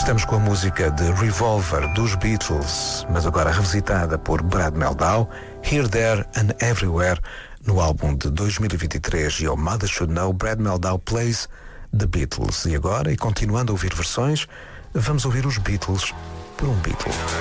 Estamos com a música de Revolver dos Beatles, mas agora revisitada por Brad Mehldau, Here, There and Everywhere, no álbum de 2023 Your Mother Should Know. Brad Mehldau plays The Beatles. E agora, e continuando a ouvir versões, vamos ouvir os Beatles por um Beatle.